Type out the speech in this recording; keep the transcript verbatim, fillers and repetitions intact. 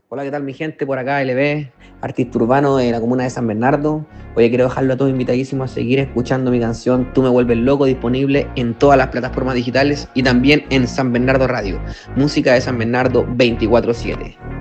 Hola, ¿qué tal mi gente? Por acá L B, artista urbano de la comuna de San Bernardo. Oye, quiero dejarlo a todos invitadísimos a seguir escuchando mi canción Tú me vuelves loco, disponible en todas las plataformas digitales y también en San Bernardo Radio, música de San Bernardo veinticuatro siete.